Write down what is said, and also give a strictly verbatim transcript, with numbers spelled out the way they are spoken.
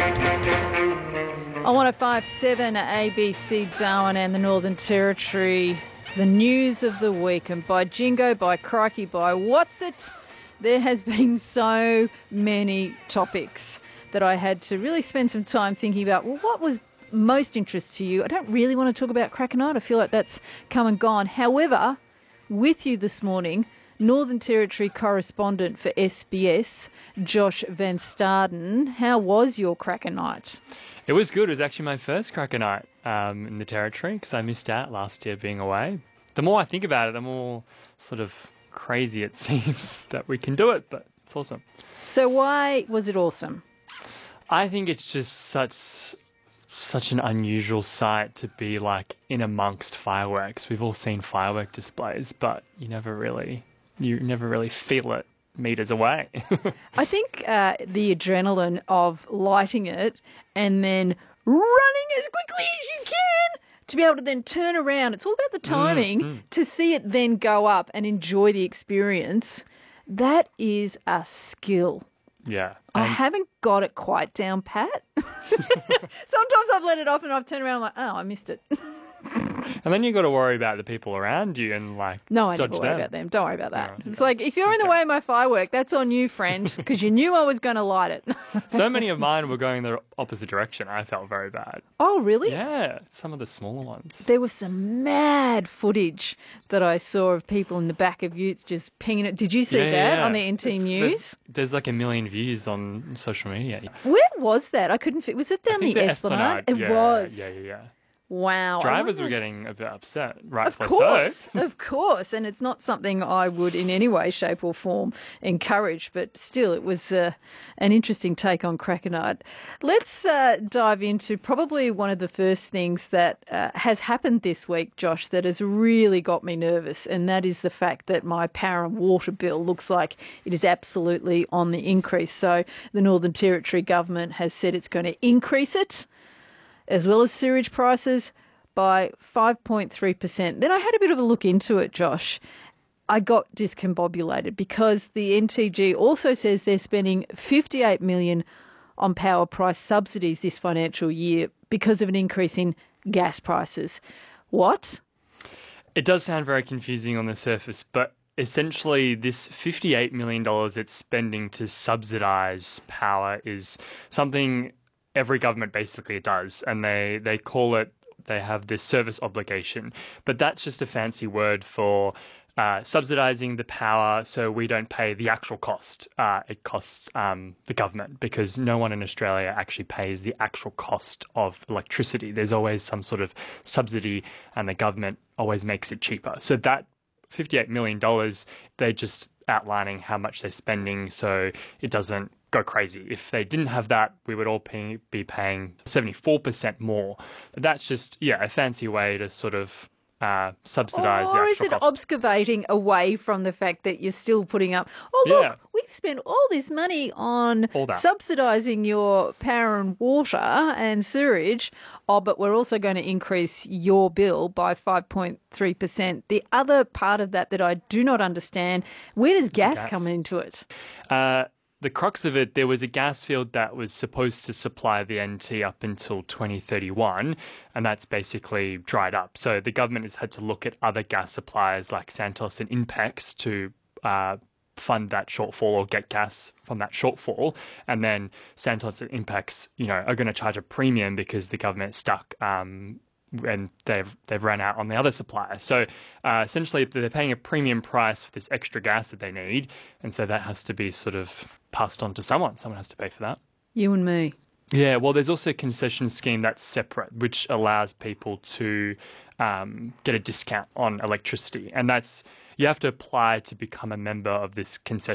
On one oh five point seven A B C Darwin and the Northern Territory, the news of the week, and by jingo, by crikey, by what's it, there has been so many topics that I had to really spend some time thinking about, well, what was most interest to you? I don't really want to talk about Krakenite. I feel like that's come and gone. However, with you this morning, Northern Territory correspondent for S B S, Josh Van Staden. How was your Krakenite? It was good. It was actually my first Krakenite um, in the Territory because I missed out last year being away. The more I think about it, the more sort of crazy it seems that we can do it, but it's awesome. So why was it awesome? I think it's just such such an unusual sight to be like in amongst fireworks. We've all seen firework displays, but you never really you never really feel it meters away. I think uh, the adrenaline of lighting it and then running as quickly as you can to be able to then turn around. It's all about the timing mm, mm. to see it then go up and enjoy the experience. That is a skill. Yeah. I haven't got it quite down pat. Sometimes I've let it off and I've turned around and I'm like, oh, I missed it. And then you've got to worry about the people around you and like No, I dodge never worry them. about them. Don't worry about that. No, it's okay. like, if you're in the Okay. way of my firework, that's on you, friend, because you knew I was going to light it. So many of mine were going the opposite direction. I felt very bad. Oh, really? Yeah, some of the smaller ones. There was some mad footage that I saw of people in the back of utes just pinging it. Did you see Yeah, that yeah. on the N T There's- News? There's, there's like a million views on social media. Where was that? I couldn't fit. Was it down I think the the Esplanade? It yeah, was. Yeah, yeah, yeah. Wow. I Drivers were wonder- getting a bit upset, Of rightfully course, so. of course. And it's not something I would in any way, shape or form encourage, but still it was uh, an interesting take on Krakenite. Let's uh, dive into probably one of the first things that uh, has happened this week, Josh, that has really got me nervous, and that is the fact that my power and water bill looks like it is absolutely on the increase. So the Northern Territory government has said it's going to increase it, as well as sewage prices, by five point three percent. Then I had a bit of a look into it, Josh. I got discombobulated because the N T G also says they're spending fifty-eight million dollars on power price subsidies this financial year because of an increase in gas prices. What? It does sound very confusing on the surface, but essentially this fifty-eight million dollars it's spending to subsidise power is something every government basically does, and they, they call it, they have this service obligation. But that's just a fancy word for uh, subsidising the power so we don't pay the actual cost. Uh, it costs um, the government because no one in Australia actually pays the actual cost of electricity. There's always some sort of subsidy and the government always makes it cheaper. So that fifty-eight million dollars, they're just outlining how much they're spending so it doesn't go crazy. If they didn't have that, we would all pay, be paying seventy-four percent more. But that's just, yeah, a fancy way to sort of uh, subsidise the Or actual is it cost. obscurating away from the fact that you're still putting up, oh, look, Yeah. we've spent all this money on All that. subsidising your power and water and sewage, oh, but we're also going to increase your bill by five point three percent. The other part of that that I do not understand, where does gas, gas. come into it? Uh, the crux of it, there was a gas field that was supposed to supply the N T up until twenty thirty-one, and that's basically dried up. So the government has had to look at other gas suppliers like Santos and Inpex to uh, fund that shortfall or get gas from that shortfall. And then Santos and Inpex, you know, are going to charge a premium because the government's stuck um, and they've they've run out on the other supplier. So uh, essentially, they're paying a premium price for this extra gas that they need, and so that has to be sort of passed on to someone. Someone has to pay for that. You and me. Yeah, well, there's also a concession scheme that's separate, which allows people to um, get a discount on electricity, and that's you have to apply to become a member of this concession.